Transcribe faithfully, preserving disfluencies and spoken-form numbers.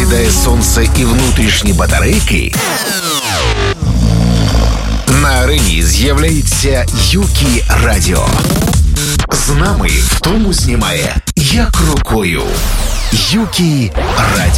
сідає сонце і внутрішні батарейки, на арені з'являється Юкі Радіо. З нами втому знімає як рукою. Юкі Радіо.